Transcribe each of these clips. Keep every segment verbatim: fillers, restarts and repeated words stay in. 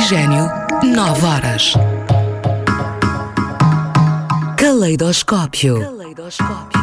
Oxigênio, nove horas. Caleidoscópio. Caleidoscópio.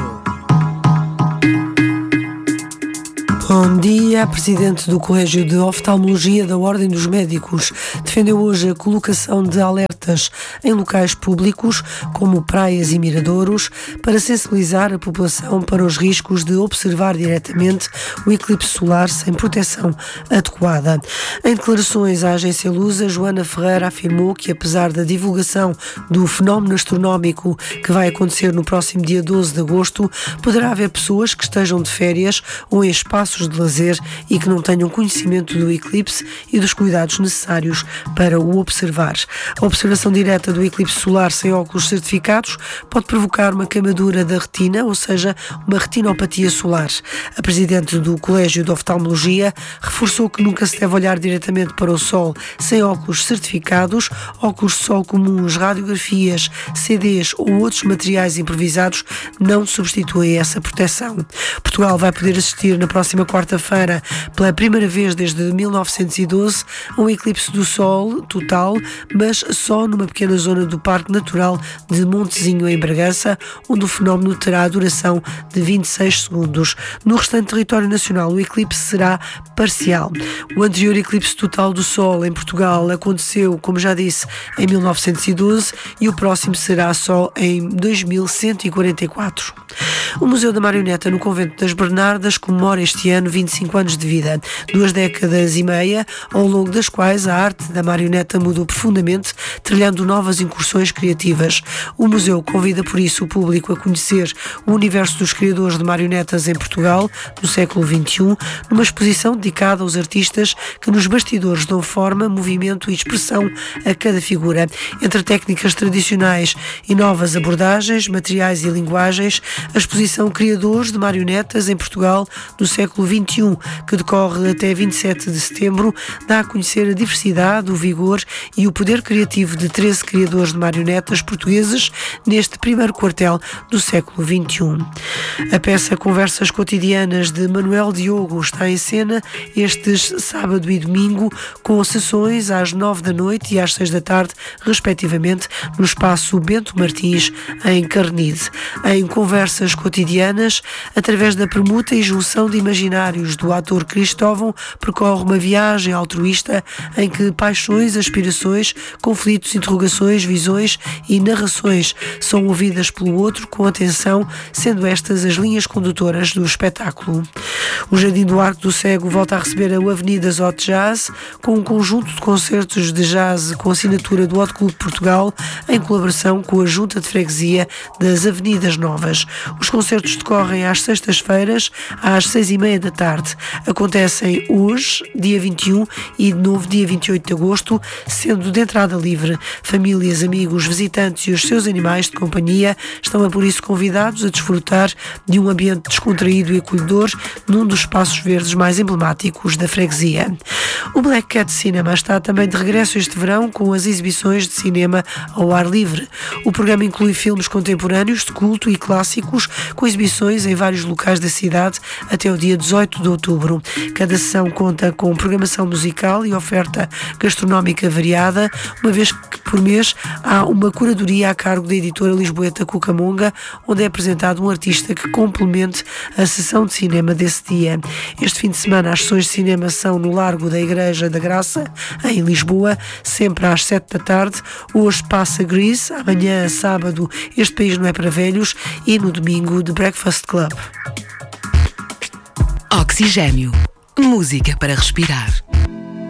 Bom dia. A Presidente do Colégio de Oftalmologia da Ordem dos Médicos defendeu hoje a colocação de alertas em locais públicos, como praias e miradouros, para sensibilizar a população para os riscos de observar diretamente o eclipse solar sem proteção adequada. Em declarações à agência Lusa, Joana Ferreira afirmou que, apesar da divulgação do fenómeno astronómico que vai acontecer no próximo dia doze de agosto, poderá haver pessoas que estejam de férias ou em espaços de lazer e que não tenham conhecimento do eclipse e dos cuidados necessários para o observar. A observação direta do eclipse solar sem óculos certificados pode provocar uma queimadura da retina, ou seja, uma retinopatia solar. A Presidente do Colégio de Oftalmologia reforçou que nunca se deve olhar diretamente para o sol sem óculos certificados. Óculos de sol comuns, radiografias, C Ds ou outros materiais improvisados não substituem essa proteção. Portugal vai poder assistir na próxima quarta-feira, pela primeira vez desde mil novecentos e doze, a um eclipse do Sol total, mas só numa pequena zona do Parque Natural de Montezinho, em Bragança, onde o fenómeno terá a duração de vinte e seis segundos. No restante território nacional, o eclipse será parcial. O anterior eclipse total do Sol em Portugal aconteceu, como já disse, em mil novecentos e doze e o próximo será só em dois mil cento e quarenta e quatro. O Museu da Marioneta no Convento das Bernardas comemora este ano vinte e cinco anos de vida, duas décadas e meia, ao longo das quais a arte da marioneta mudou profundamente, trilhando novas incursões criativas. O museu convida por isso o público a conhecer o universo dos criadores de marionetas em Portugal, no século vinte e um, numa exposição dedicada aos artistas que nos bastidores dão forma, movimento e expressão a cada figura. Entre técnicas tradicionais e novas abordagens, materiais e linguagens, a exposição Criadores de Marionetas em Portugal do século vinte e um, que decorre até vinte e sete de setembro, dá a conhecer a diversidade, o vigor e o poder criativo de treze criadores de marionetas portugueses neste primeiro quartel do século vinte e um. A peça Conversas Cotidianas de Manuel Diogo está em cena estes sábado e domingo, com sessões às nove da noite e às seis da tarde, respectivamente, no espaço Bento Martins, em Carnide. Em Conversas Cotidianas, através da permuta e junção de imaginários do ator Cristóvão, percorre uma viagem altruísta em que paixões, aspirações, conflitos, interrogações, visões e narrações são ouvidas pelo outro com atenção, sendo estas as linhas condutoras do espetáculo. O Jardim do Arco do Cego volta a receber a Avenidas Hot Jazz, com um conjunto de concertos de jazz com assinatura do Hot Clube de Portugal, em colaboração com a Junta de Freguesia das Avenidas Novas. Os concertos decorrem às sextas-feiras, às seis e meia da tarde. Acontecem hoje, dia vinte e um, e de novo dia vinte e oito de agosto, sendo de entrada livre. Famílias, amigos, visitantes e os seus animais de companhia estão por isso convidados a desfrutar de um ambiente descontraído e acolhedor num dos espaços verdes mais emblemáticos da freguesia. O Black Cat Cinema está também de regresso este verão com as exibições de cinema ao ar livre. O programa inclui filmes contemporâneos, de culto e clássicos, com exibições em vários locais da cidade até o dia dezoito de outubro. Cada sessão conta com programação musical e oferta gastronómica variada, uma vez que por mês há uma curadoria a cargo da editora lisboeta Cucamonga, onde é apresentado um artista que complemente a sessão de cinema desse dia. Este fim de semana as sessões de cinema são no Largo da Igreja da Graça, em Lisboa, sempre às sete da tarde. Hoje passa Grease, amanhã, sábado, Este País Não É Para Velhos e no domingo The Breakfast Club. Oxigênio. Música para respirar.